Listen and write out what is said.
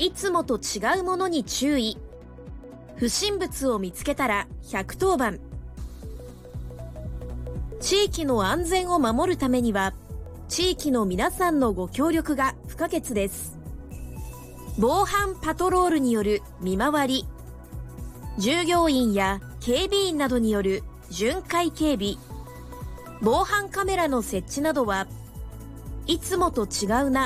いつもと違うものに注意。不審物を見つけたら110番。地域の安全を守るためには、地域の皆さんのご協力が不可欠です。防犯パトロールによる見回り、従業員や警備員などによる巡回警備、防犯カメラの設置などは、いつもと違うな